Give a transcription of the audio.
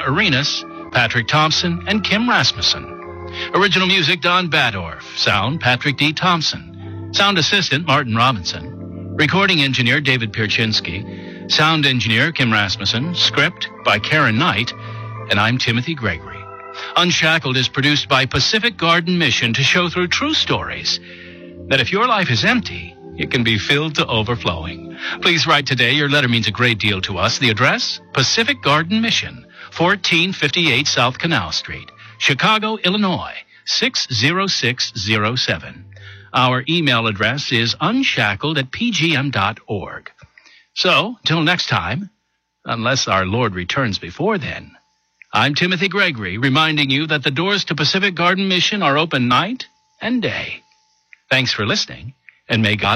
Arenas, Patrick Thompson, and Kim Rasmussen. Original music, Don Badorf. Sound, Patrick D. Thompson. Sound assistant, Martin Robinson. Recording engineer, David Pierczynski. Sound engineer, Kim Rasmussen. Script by Karen Knight. And I'm Timothy Gregory. Unshackled is produced by Pacific Garden Mission to show through true stories that if your life is empty, it can be filled to overflowing. Please write today. Your letter means a great deal to us. The address, Pacific Garden Mission, 1458 South Canal Street, Chicago, Illinois, 60607. Our email address is unshackled@pgm.org. So, till next time, unless our Lord returns before then, I'm Timothy Gregory, reminding you that the doors to Pacific Garden Mission are open night and day. Thanks for listening, and may God